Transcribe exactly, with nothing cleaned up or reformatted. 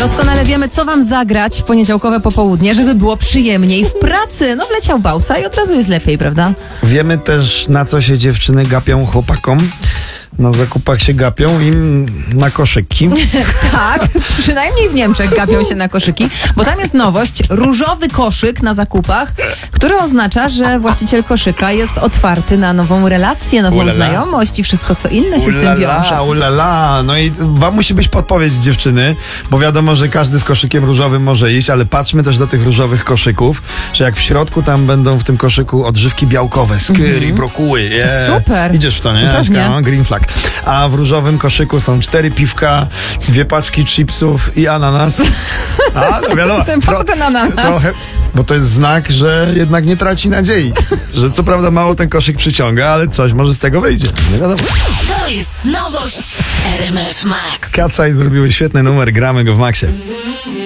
Doskonale wiemy, co wam zagrać w poniedziałkowe popołudnie, żeby było przyjemniej w pracy. No wleciał Bausa i od razu jest lepiej, prawda? Wiemy też, na co się dziewczyny gapią chłopakom. Na zakupach się gapią im na koszyki. Tak, przynajmniej w Niemczech gapią się na koszyki, bo tam jest nowość, różowy koszyk na zakupach, który oznacza, że właściciel koszyka jest otwarty na nową relację, nową Ulala. znajomość i wszystko, co inne się z tym Ulala, wiąże. ulala. No i wam musi być podpowiedź, dziewczyny, bo wiadomo, że każdy z koszykiem różowym może iść, ale patrzmy też do tych różowych koszyków, że jak w środku tam będą w tym koszyku odżywki białkowe, skyr i brokuły. Yeah. Super. Idziesz w to, nie? Pewnie. No, green flag. A w różowym koszyku są cztery piwka, dwie paczki chipsów i ananas. A, no wiadomo. Po co ten ananas? Trochę, bo to jest znak, że jednak nie traci nadziei. Że co prawda mało ten koszyk przyciąga, ale coś może z tego wyjdzie. Nie wiadomo. To jest nowość w R M F Max. Kacaj zrobiły świetny numer, gramy go w Maxie.